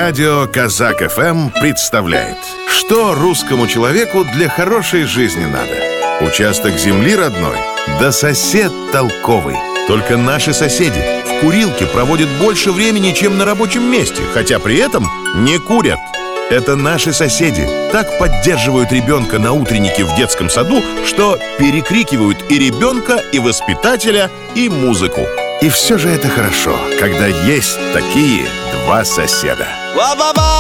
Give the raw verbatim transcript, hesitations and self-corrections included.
Радио Казак эф эм представляет: что русскому человеку для хорошей жизни надо? Участок земли родной, да сосед толковый. Только наши соседи в курилке проводят больше времени, чем на рабочем месте, хотя при этом не курят. Это наши соседи так поддерживают ребенка на утреннике в детском саду, что перекрикивают и ребенка, и воспитателя, и музыку. И все же это хорошо, когда есть такие два соседа.